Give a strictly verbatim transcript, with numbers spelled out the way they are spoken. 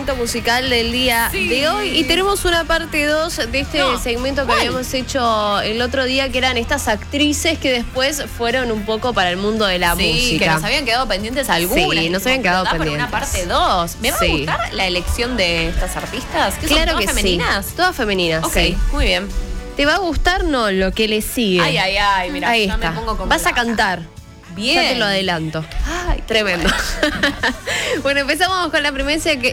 segmento musical del día Sí. de hoy. Y tenemos una parte dos de este No, segmento que ¿cuál? habíamos hecho el otro día, que eran estas actrices que después fueron un poco para el mundo de la Sí, música. que nos habían quedado pendientes algunas. Sí, que nos habían quedado da para pendientes. una parte dos. ¿Me va Sí. a gustar la elección de estas artistas? ¿Que Claro son que todas femeninas? sí. Todas femeninas. Ok, sí. muy bien. ¿Te va a gustar? No, lo que le sigue. Ay, ay, ay, mira, Ahí ya está. me pongo como Vas a la- cantar. Bien. Ya te lo adelanto. Ay, Tremendo. Bueno, empezamos con la primicia que